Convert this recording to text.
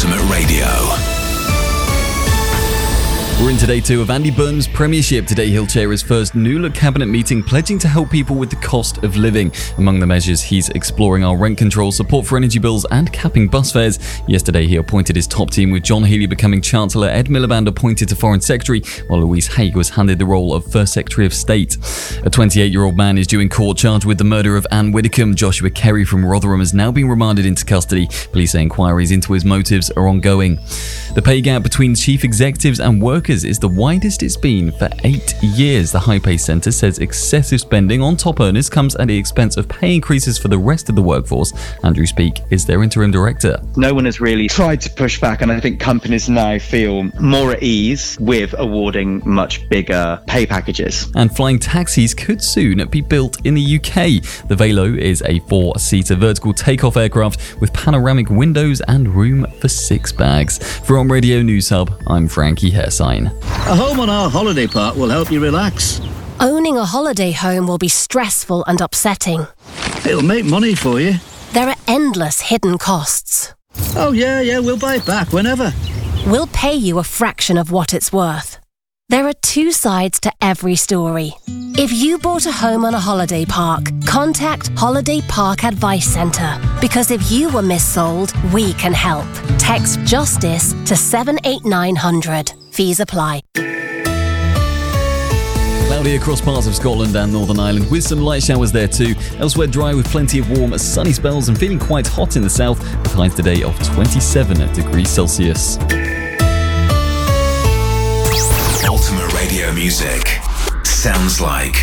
Ultimate Radio. We're into day 2 of Andy Burnham's premiership. Today he'll chair his first New Look cabinet meeting, pledging to help people with the cost of living. Among the measures, he's exploring our rent control, support for energy bills and capping bus fares. Yesterday he appointed his top team, with John Healey becoming Chancellor, Ed Miliband appointed to Foreign Secretary, while Louise Haigh was handed the role of First Secretary of State. A 28-year-old man is due in court charged with the murder of Anne Widdecombe. Joshua Kerry from Rotherham has now been remanded into custody. Police say inquiries into his motives are ongoing. The pay gap between chief executives and workers is the widest it's been for 8 years. The High Pay Centre says excessive spending on top earners comes at the expense of pay increases for the rest of the workforce. Andrew Speake is their interim director. No one has really tried to push back, and I think companies now feel more at ease with awarding much bigger pay packages. And flying taxis could soon be built in the UK. The Velo is a 4-seater vertical takeoff aircraft with panoramic windows and room for 6 bags. From Radio News Hub, I'm Frankie Hairsign. A home on our holiday park will help you relax. Owning a holiday home will be stressful and upsetting. It'll make money for you. There are endless hidden costs. Oh yeah, we'll buy it back whenever. We'll pay you a fraction of what it's worth. There are 2 sides to every story. If you bought a home on a holiday park, contact Holiday Park Advice Centre. Because if you were missold, we can help. Text JUSTICE to 78900. Fees apply. Cloudy across parts of Scotland and Northern Ireland, with some light showers there too. Elsewhere dry with plenty of warm, sunny spells and feeling quite hot in the south, with highs today of 27 degrees Celsius. Ultimate Radio music sounds like